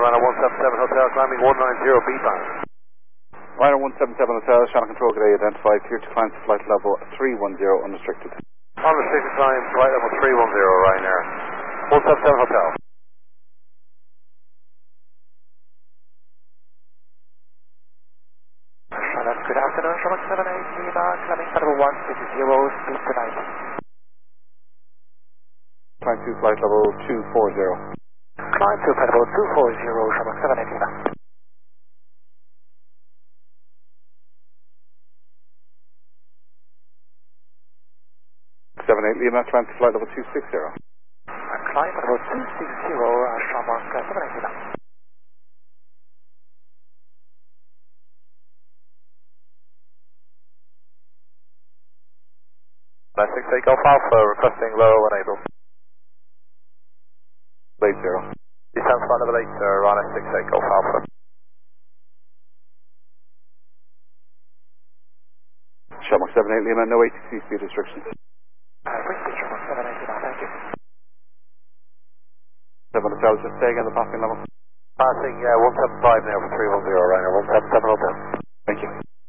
Ryanair 177 Hotel, climbing 190 B-bound. Ryanair 177 Hotel, channel control g'day identified, clear to climb to flight level 310 unrestricted. Unrestricted climb, flight level 310 Ryanair 177 Hotel. Good afternoon, Shamrock 78 Lima, climbing flight level 160, speed tonight. Climb to flight level 240. Climb to flight level 240, Shamrock 78 Lima. Lima, climb to flight level 260. Climb to level 260, Shamrock 78 Lima. That's 6 Golf Alpha, requesting low unable. Late 0. Descent flight level 8, Ryanair 6 Golf Alpha. Shamrock 78 Lima, no ATC speed restrictions. Free speed, Shamrock 78 Lima, thank you. 7 Hotel, just staying on the passing level. Passing 175 now for 310, Ryanair 177 Hotel. Thank you.